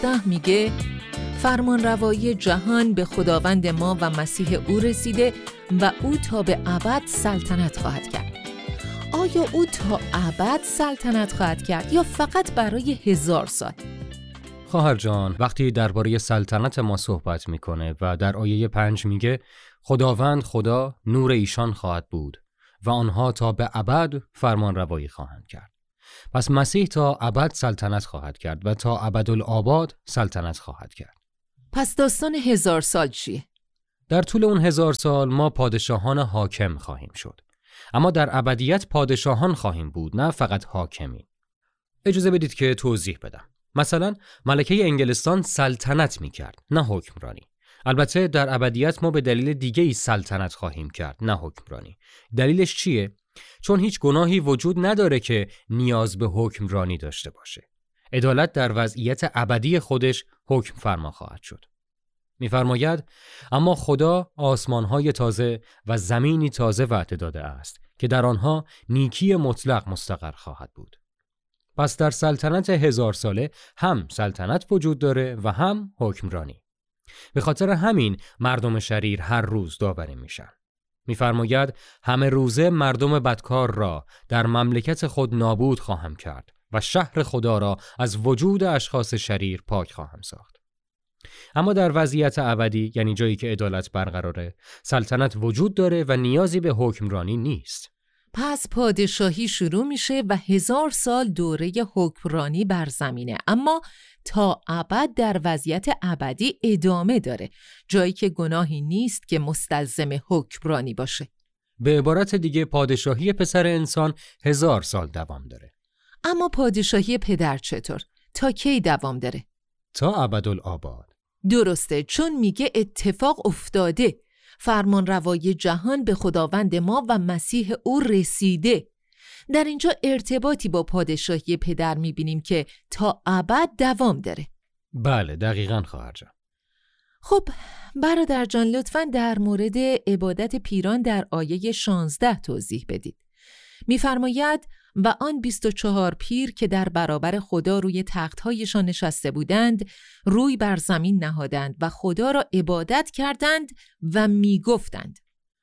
16 میگه فرمانروایی جهان به خداوند ما و مسیح او رسیده و او تا به ابد سلطنت خواهد کرد. آیا او تا ابد سلطنت خواهد کرد یا فقط برای 1000 سال؟ خواهر جان، وقتی درباره سلطنت ما صحبت میکنه و در آیه 5 میگه خداوند خدا نور ایشان خواهد بود و آنها تا به ابد فرمان روایی خواهند کرد. پس مسیح تا ابد سلطنت خواهد کرد و تا ابدالآباد سلطنت خواهد کرد. پس داستان 1000 سال چیه؟ در طول اون 1000 سال ما پادشاهان حاکم خواهیم شد. اما در ابدیت پادشاهان خواهیم بود، نه فقط حاکمی. اجازه بدید که توضیح بدم. مثلا ملکه انگلستان سلطنت می‌کرد، نه حکمرانی. البته در ابدیت ما به دلیل دیگه‌ای سلطنت خواهیم کرد، نه حکمرانی. دلیلش چیه؟ چون هیچ گناهی وجود نداره که نیاز به حکمرانی داشته باشه. عدالت در وضعیت ابدی خودش حکم فرما خواهد شد. می‌فرماید اما خدا آسمان‌های تازه و زمینی تازه وعده داده است که در آنها نیکی مطلق مستقر خواهد بود. پس در سلطنت 1000 ساله هم سلطنت وجود داره و هم حکمرانی. به خاطر همین مردم شریر هر روز داوری میشن. می‌فرماید همه روزه مردم بدکار را در مملکت خود نابود خواهم کرد و شهر خدا را از وجود اشخاص شریر پاک خواهم ساخت. اما در وضعیت ابدی، یعنی جایی که عدالت برقراره، سلطنت وجود داره و نیازی به حکمرانی نیست. پس پادشاهی شروع میشه و 1000 سال دوره حکمرانی بر زمینه، اما تا ابد در وضعیت ابدی ادامه داره، جایی که گناهی نیست که مستلزم حکمرانی باشه. به عبارت دیگه پادشاهی پسر انسان 1000 سال دوام داره. اما پادشاهی پدر چطور؟ تا کی دوام داره؟ تا ابدالآباد. درسته، چون میگه اتفاق افتاده. فرمان روایی جهان به خداوند ما و مسیح او رسیده. در اینجا ارتباطی با پادشاهی پدر میبینیم که تا ابد دوام داره. بله، دقیقاً خواهر جان. خب برادر جان، لطفاً در مورد عبادت پیران در آیه 16 توضیح بدید. میفرماید و آن 24 پیر که در برابر خدا روی تخت‌هایشان نشسته بودند روی بر زمین نهادند و خدا را عبادت کردند و میگفتند.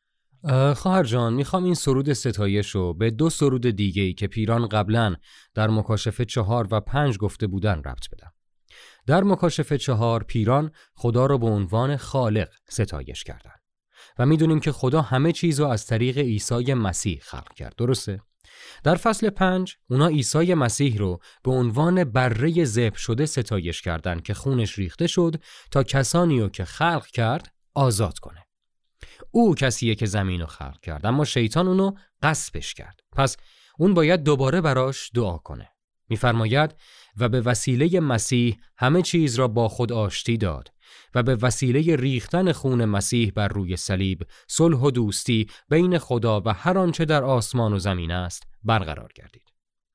خواهر جان، میخوام این سرود ستایش رو به 2 سرود دیگه‌ای که پیران قبلاً در مکاشفه 4 و 5 گفته بودن ربط بدم. در مکاشفه 4 پیران خدا را به عنوان خالق ستایش کردند و میدونیم که خدا همه چیز رو از طریق عیسی مسیح خلق کرد، درسته؟ در فصل 5 اونا عیسی مسیح رو به عنوان بره ذبح شده ستایش کردند که خونش ریخته شد تا کسانی رو که خلق کرد آزاد کنه. او کسیه که زمین رو خلق کرد، اما شیطان اونو غصبش کرد. پس اون باید دوباره براش دعا کنه. میفرماید و به وسیله مسیح همه چیز را با خود آشتی داد و به وسیله ریختن خون مسیح بر روی صلیب صلح و دوستی بین خدا و هر آنچه در آسمان و زمین است برقرار گردید.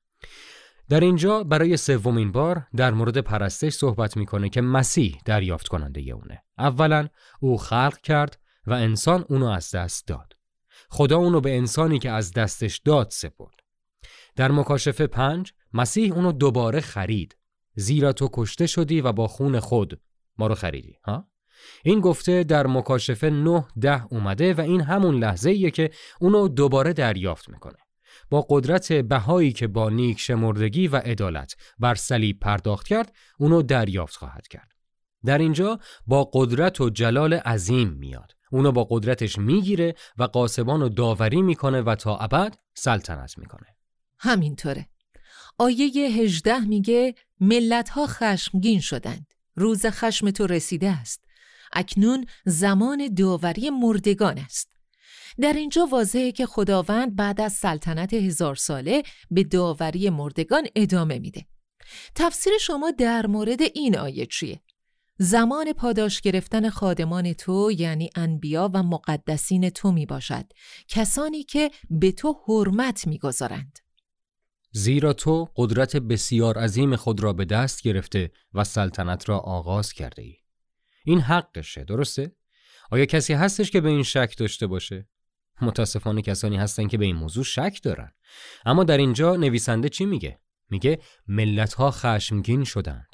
در اینجا برای 3مین بار در مورد پرستش صحبت میکنه که مسیح دریافت کننده اونه. اولا او خلق کرد و انسان اونو از دست داد. خدا اونو به انسانی که از دستش داد سپرد. در مکاشفه 5 مسیح اونو دوباره خرید، زیرا تو کشته شدی و با خون خود ما رو خریدی. این گفته در مکاشفه 9:10 اومده و این همون لحظه ایه که اونو دوباره دریافت میکنه. با قدرت بهایی که با نیک شمردگی و عدالت بر صلیب پرداخت کرد، اونو دریافت خواهد کرد. در اینجا با قدرت و جلال عظیم میاد. اونو با قدرتش میگیره و قاسبانو داوری میکنه و تا ابد سلطنت میکنه. همینطوره. آیه 18 میگه ملت‌ها خشمگین شدند. روز خشم تو رسیده است. اکنون زمان داوری مردگان است. در اینجا واضحه که خداوند بعد از سلطنت 1000 ساله به داوری مردگان ادامه میده. تفسیر شما در مورد این آیه چیه؟ زمان پاداش گرفتن خادمان تو یعنی انبیا و مقدسین تو می باشد، کسانی که به تو حرمت می گذارند. زیرا تو قدرت بسیار عظیم خود را به دست گرفته و سلطنت را آغاز کرده ای. این حقشه، درسته؟ آیا کسی هستش که به این شک داشته باشه؟ متاسفانه کسانی هستن که به این موضوع شک دارن. اما در اینجا نویسنده چی میگه؟ میگه ملت‌ها خشمگین شدند.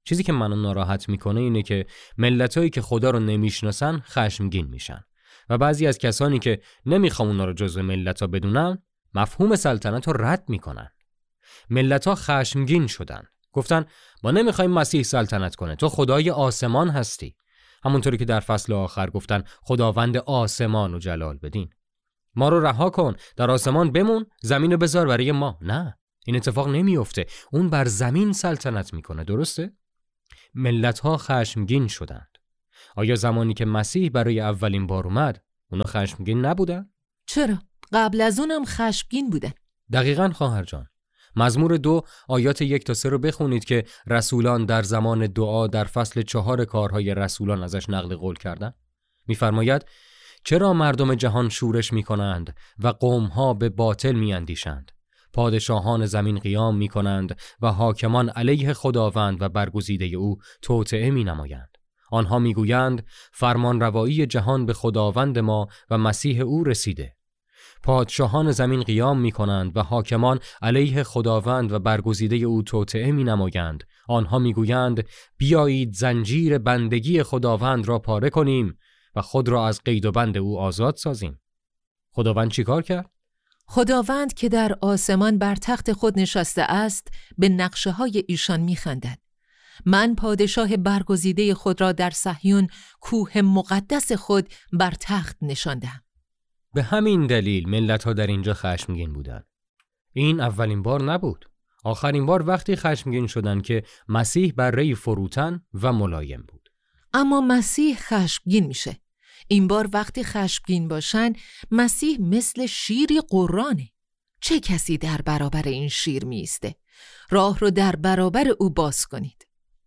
چیزی که منو ناراحت میکنه اینه که ملتایی که خدا رو نمیشناسن خشمگین میشن و بعضی از کسانی که نمیخوام اونا رو جزو ملت‌ها بدونن مفهوم سلطنت رو رد میکنن. ملت‌ها خشمگین شدن، گفتن ما نمیخوایم مسیح سلطنت کنه، تو خدای آسمان هستی. همونطوری که در فصل آخر گفتن خداوند آسمان و جلال بدین. ما رو رها کن، در آسمان بمون، زمین رو بذار برای ما. نه، این اتفاق نمیفته. اون بر زمین سلطنت میکنه، درسته؟ ملت‌ها خشمگین شدند. آیا زمانی که مسیح برای اولین بار اومد اونا خشمگین نبودن؟ چرا؟ قبل از اونم خشمگین بودن. دقیقاً خواهر جان. مزمور 2 آیات 1 تا 3 رو بخونید که رسولان در زمان دعا در فصل 4 کارهای رسولان ازش نقل قول کردن. می‌فرماید چرا مردم جهان شورش می‌کنند و قوم‌ها به باطل می‌اندیشند؟ پادشاهان زمین قیام می‌کنند و حاکمان علیه خداوند و برگزیده او توطئه می‌نمایند. آنها می‌گویند فرمانروایی جهان به خداوند ما و مسیح او رسیده. پادشاهان زمین قیام می‌کنند و حاکمان علیه خداوند و برگزیده او توطئه می‌نمایند. آنها می‌گویند بیایید زنجیر بندگی خداوند را پاره کنیم و خود را از قید و بند او آزاد سازیم. خداوند چی کار کرد؟ خداوند که در آسمان بر تخت خود نشسته است به نقشه‌های ایشان می‌خندد. من پادشاه برگزیده خود را در صهیون کوه مقدس خود بر تخت نشاندم. به همین دلیل ملت‌ها در اینجا خشمگین بودند. این اولین بار نبود. آخرین بار وقتی خشمگین شدند که مسیح بره فروتن و ملایم بود. اما مسیح خشمگین میشه. این بار وقتی خشمگین باشن مسیح مثل شیری قرانه. چه کسی در برابر این شیر میسته؟ راه رو در برابر او باز کنید.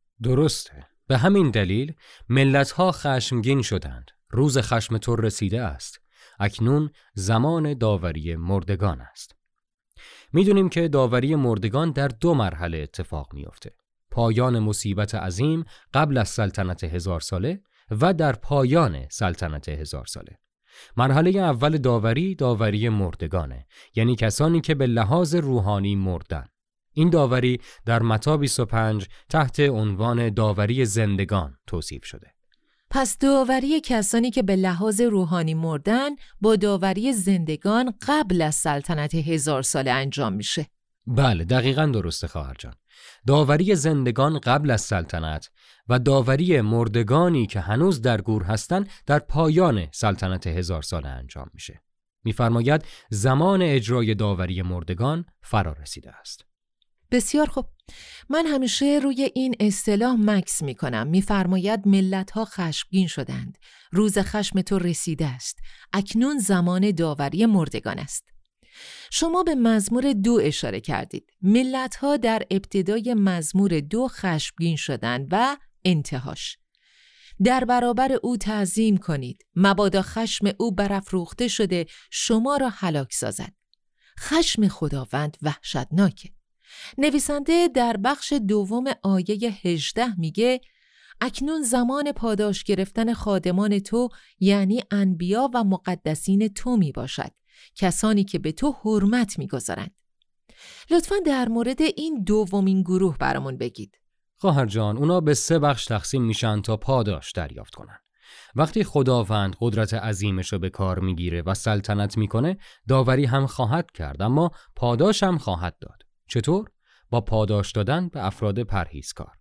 درسته. به همین دلیل ملت‌ها خشمگین شدند. روز خشم تو رسیده است. اکنون زمان داوری مردگان است. میدونیم که داوری مردگان در 2 مرحله اتفاق میفته. پایان مصیبت عظیم قبل از سلطنت 1000 ساله و در پایان سلطنت 1000 ساله. مرحله اول داوری مردگانه، یعنی کسانی که به لحاظ روحانی مردن. این داوری در متی 25 تحت عنوان داوری زندگان توصیف شده. پس داوری کسانی که به لحاظ روحانی مردن با داوری زندگان قبل از سلطنت 1000 ساله انجام میشه. بله، دقیقاً درسته خواهر جان. داوری زندگان قبل از سلطنت و داوری مردگانی که هنوز در گور هستند در پایان سلطنت 1000 ساله انجام میشه. میفرماید زمان اجرای داوری مردگان فرا رسیده است. بسیار خوب. من همیشه روی این اصطلاح مکث میکنم. میفرماید ملت‌ها خشمگین شدند. روز خشم تو رسیده است. اکنون زمان داوری مردگان است. شما به مزمور 2 اشاره کردید. ملت‌ها در ابتدای مزمور 2 خشمگین شدند و انتهاش. در برابر او تعظیم کنید. مبادا خشم او برافروخته شده شما را هلاک سازد. خشم خداوند وحشتناکه. نویسنده در بخش 2 آیه 18 میگه اکنون زمان پاداش گرفتن خادمان تو یعنی انبیا و مقدسین تو می باشد، کسانی که به تو حرمت می گذارند. لطفاً در مورد این دومین گروه برامون بگید. خواهر جان، اونا به 3 بخش تقسیم میشن تا پاداش دریافت کنن. وقتی خداوند قدرت عظیمش رو به کار میگیره و سلطنت میکنه، داوری هم خواهد کرد، اما پاداش هم خواهد داد. چطور؟ با پاداش دادن به افراد پرهیزکار.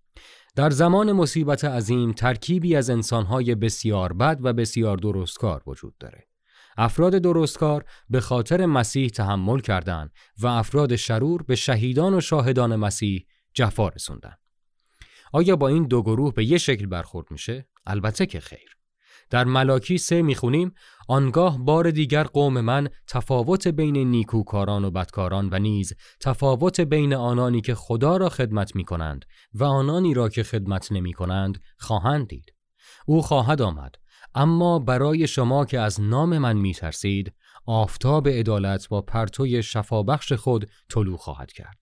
در زمان مصیبت عظیم ترکیبی از انسانهای بسیار بد و بسیار درستکار وجود داره. افراد درستکار به خاطر مسیح تحمل کردند و افراد شرور به شهیدان و شاهدان مسیح جفا رسوندن. آیا با این 2 گروه به یه شکل برخورد میشه؟ البته که خیر. در ملاکی 3 میخونیم آنگاه بار دیگر قوم من تفاوت بین نیکوکاران و بدکاران و نیز تفاوت بین آنانی که خدا را خدمت میکنند و آنانی را که خدمت نمیکنند خواهند دید. او خواهد آمد، اما برای شما که از نام من میترسید آفتاب عدالت با پرتوی شفابخش خود طلوع خواهد کرد.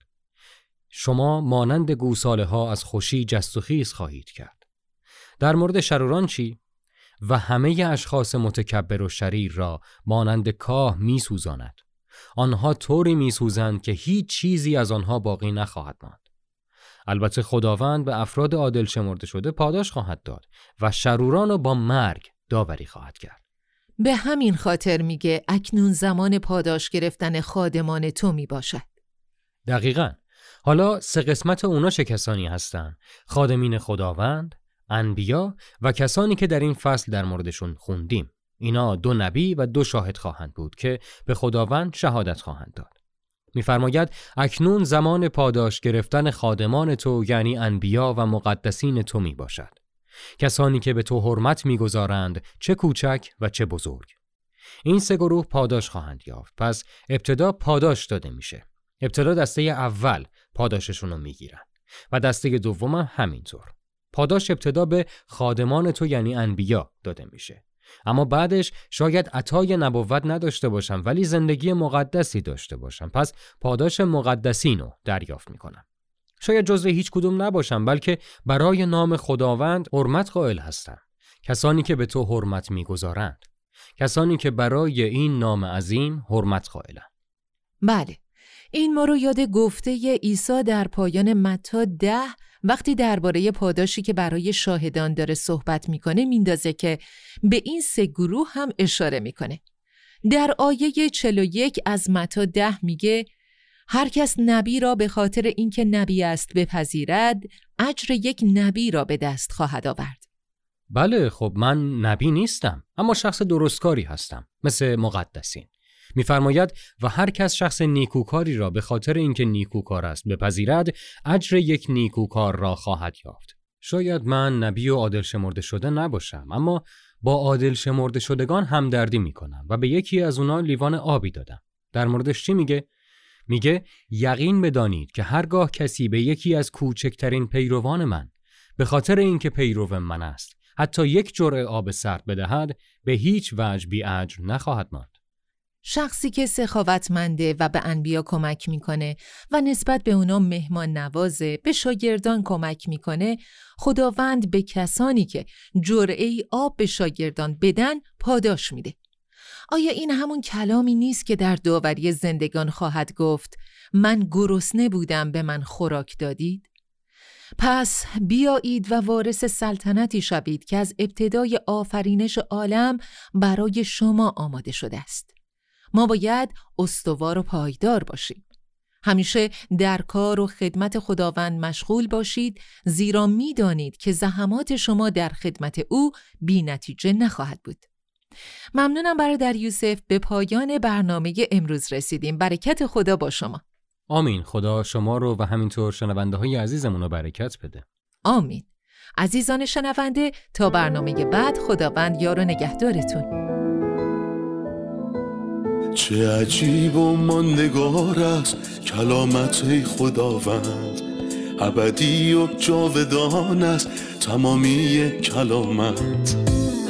شما مانند گوساله ها از خوشی جست و خیز خواهید کرد. در مورد شروران چی؟ و همه اشخاص متکبر و شریر را مانند کاه می سوزاند. آنها طوری می سوزند که هیچ چیزی از آنها باقی نخواهد ماند. البته خداوند به افراد عادل شمرده شده پاداش خواهد داد و شروران رو با مرگ داوری خواهد کرد. به همین خاطر میگه اکنون زمان پاداش گرفتن خادمان تو میباشد. دقیقاً. حالا 3 قسمت اونا چه کسانی هستن؟ خادمین خداوند، انبیا و کسانی که در این فصل در موردشون خوندیم. اینا 2 نبی و 2 شاهد خواهند بود که به خداوند شهادت خواهند داد. می‌فرماید اکنون زمان پاداش گرفتن خادمان تو یعنی انبیا و مقدسین تو می باشد. کسانی که به تو حرمت می‌گذارند، چه کوچک و چه بزرگ. این 3 گروه پاداش خواهند یافت. پس ابتدا پاداش داده میشه. ابتدا دسته اول پاداششون رو میگیرن و دسته دوم هم همینطور. پاداش ابتدا به خادمان تو یعنی انبیا داده میشه. اما بعدش شاید عطای نبوت نداشته باشن ولی زندگی مقدسی داشته باشن. پس پاداش مقدسین رو دریافت میکنن. شاید جزو هیچ کدوم نباشن بلکه برای نام خداوند حرمت قائل هستن. کسانی که به تو حرمت میگذارند. کسانی که برای این نام عظیم حرمت قائلن. بله. این ما رو یاد گفته عیسی در پایان متی 10 وقتی درباره پاداشی که برای شاهدان داره صحبت میکنه میندازه که به این 3 گروه هم اشاره میکنه. در آیه 41 از متی 10 میگه هر کس نبی را به خاطر اینکه نبی است بپذیرد، اجر یک نبی را به دست خواهد آورد. بله، خب من نبی نیستم، اما شخص درستکاری هستم، مثل مقدسین. می‌فرماید و هر کس شخص نیکوکاری را به خاطر اینکه نیکوکار است بپذیرد، اجر یک نیکوکار را خواهد یافت. شاید من نبی و عادل شمرده شده نباشم، اما با عادل شمرده شدگان همدردی می‌کنم و به یکی از اونا لیوان آبی دادم. در موردش چی میگه؟ میگه یقین بدانید که هرگاه کسی به یکی از کوچکترین پیروان من به خاطر اینکه پیرو من است حتی 1 جرعه آب سرد بدهد، به هیچ وجه بی اجر نخواهد ماند. شخصی که سخاوتمنده و به انبیا کمک میکنه و نسبت به اونا مهمان نوازه، به شاگردان کمک میکنه، خداوند به کسانی که جرعه‌ای آب به شاگردان بدن پاداش میده. آیا این همون کلامی نیست که در داوری زندگان خواهد گفت من گرسنه بودم به من خوراک دادید؟ پس بیایید و وارث سلطنتی شوید که از ابتدای آفرینش عالم برای شما آماده شده است. ما باید استوار و پایدار باشیم. همیشه در کار و خدمت خداوند مشغول باشید، زیرا می‌دانید که زحمات شما در خدمت او بی نتیجه نخواهد بود. ممنونم برادر یوسف. به پایان برنامه امروز رسیدیم. برکت خدا با شما. آمین. خدا شما رو و همینطور شنونده های عزیزمون رو برکت بده. آمین. عزیزان شنونده، تا برنامه بعد خداوند یار و نگهدارتون. چه عجیب و ماندگار است کلامت خداوند، ابدی و جاودان است تمامی کلامت.